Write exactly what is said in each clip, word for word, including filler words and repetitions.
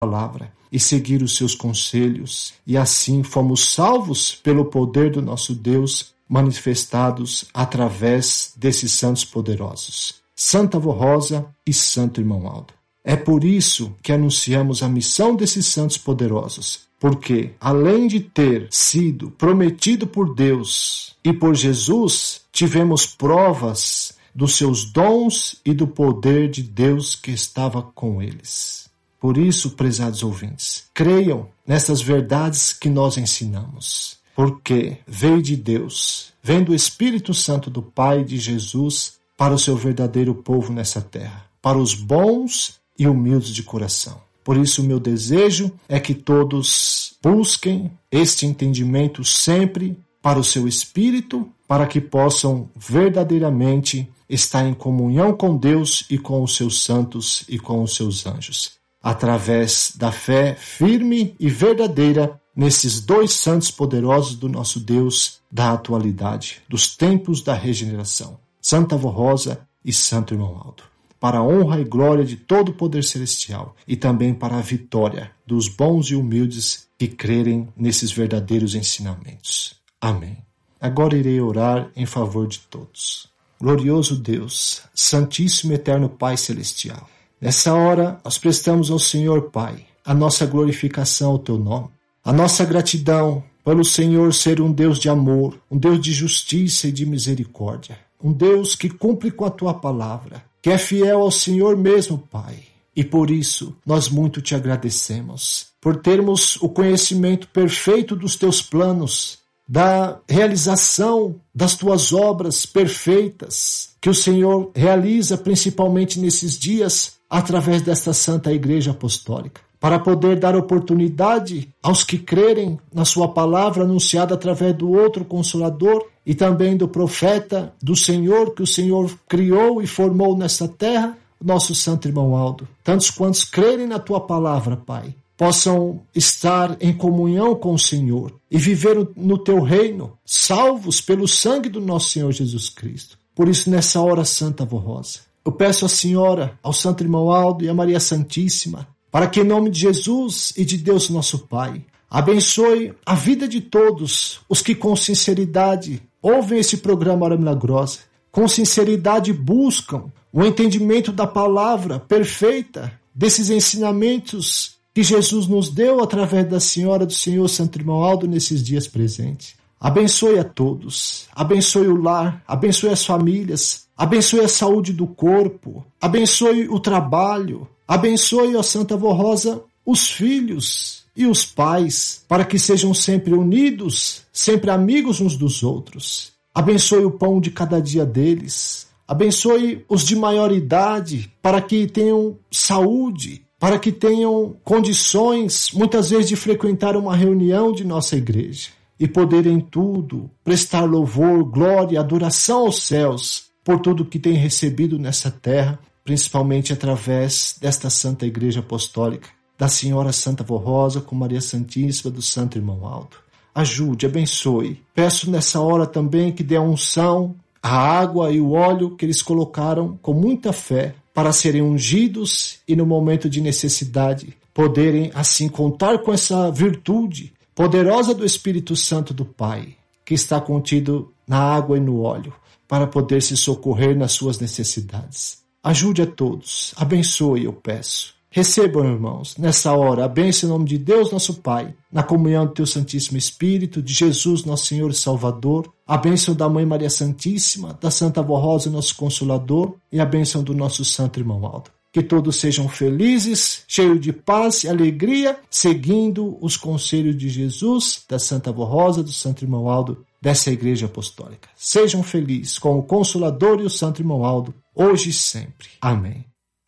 palavra e seguir os seus conselhos, e assim fomos salvos pelo poder do nosso Deus, manifestados através desses santos poderosos, Santa Avó Rosa e Santo Irmão Aldo. É por isso que anunciamos a missão desses santos poderosos, porque, além de ter sido prometido por Deus e por Jesus, tivemos provas dos seus dons e do poder de Deus que estava com eles. Por isso, prezados ouvintes, creiam nessas verdades que nós ensinamos, porque veio de Deus, vem do Espírito Santo do Pai de Jesus para o seu verdadeiro povo nessa terra, para os bons e humildes de coração. Por isso, o meu desejo é que todos busquem este entendimento sempre para o seu espírito, para que possam verdadeiramente estar em comunhão com Deus e com os seus santos e com os seus anjos, através da fé firme e verdadeira nesses dois santos poderosos do nosso Deus da atualidade, dos tempos da regeneração, Santa Avó Rosa e Santo Irmão Aldo, para a honra e glória de todo o poder celestial e também para a vitória dos bons e humildes que crerem nesses verdadeiros ensinamentos. Amém. Agora irei orar em favor de todos. Glorioso Deus, Santíssimo e Eterno Pai Celestial, nessa hora nós prestamos ao Senhor Pai a nossa glorificação ao Teu nome, a nossa gratidão pelo Senhor ser um Deus de amor, um Deus de justiça e de misericórdia, um Deus que cumpre com a Tua palavra, que é fiel ao Senhor mesmo, Pai. E por isso nós muito Te agradecemos, por termos o conhecimento perfeito dos Teus planos, da realização das Tuas obras perfeitas, que o Senhor realiza principalmente nesses dias, através desta Santa Igreja Apostólica, para poder dar oportunidade aos que crerem na Sua palavra anunciada através do outro Consolador e também do profeta do Senhor, que o Senhor criou e formou nesta terra, nosso Santo Irmão Aldo. Tantos quantos crerem na Tua palavra, Pai, possam estar em comunhão com o Senhor e viver no Teu reino, salvos pelo sangue do nosso Senhor Jesus Cristo. Por isso, nessa hora, Santa Avó Rosa, eu peço à Senhora, ao Santo Irmão Aldo e à Maria Santíssima, para que em nome de Jesus e de Deus nosso Pai, abençoe a vida de todos os que com sinceridade ouvem esse programa Hora Milagrosa, com sinceridade buscam o entendimento da palavra perfeita, desses ensinamentos que Jesus nos deu através da Senhora do Senhor Santo Irmão Aldo nesses dias presentes. Abençoe a todos, abençoe o lar, abençoe as famílias, abençoe a saúde do corpo, abençoe o trabalho, abençoe, ó Santa Avó Rosa, os filhos e os pais, para que sejam sempre unidos, sempre amigos uns dos outros. Abençoe o pão de cada dia deles, abençoe os de maior idade, para que tenham saúde, para que tenham condições, muitas vezes, de frequentar uma reunião de nossa igreja e poderem tudo prestar louvor, glória, adoração aos céus por tudo que têm recebido nessa terra, principalmente através desta Santa Igreja Apostólica, da Senhora Santa Avó Rosa com Maria Santíssima, do Santo Irmão Aldo. Ajude, abençoe. Peço nessa hora também que dê a unção, a água e o óleo que eles colocaram com muita fé, para serem ungidos e no momento de necessidade poderem assim contar com essa virtude poderosa do Espírito Santo do Pai, que está contido na água e no óleo, para poder se socorrer nas suas necessidades. Ajude a todos, abençoe, eu peço. Recebam, irmãos, nessa hora, a bênção em nome de Deus, nosso Pai, na comunhão do Teu Santíssimo Espírito, de Jesus, nosso Senhor e Salvador, a bênção da Mãe Maria Santíssima, da Santa Avó Rosa, nosso Consolador, e a bênção do nosso Santo Irmão Aldo. Que todos sejam felizes, cheios de paz e alegria, seguindo os conselhos de Jesus, da Santa Avó Rosa, do Santo Irmão Aldo, dessa Igreja Apostólica. Sejam felizes com o Consolador e o Santo Irmão Aldo, hoje e sempre. Amém.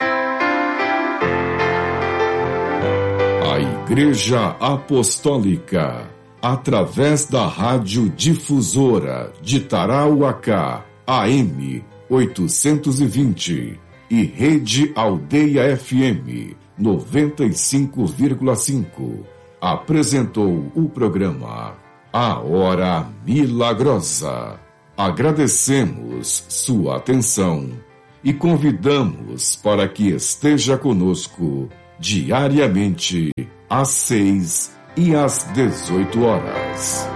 A Igreja Apostólica, através da Rádio Difusora de Tarauacá, A M oitocentos e vinte, e Rede Aldeia F M noventa e cinco vírgula cinco, apresentou o programa A Hora Milagrosa. Agradecemos sua atenção e convidamos para que esteja conosco diariamente, às seis e às dezoito horas.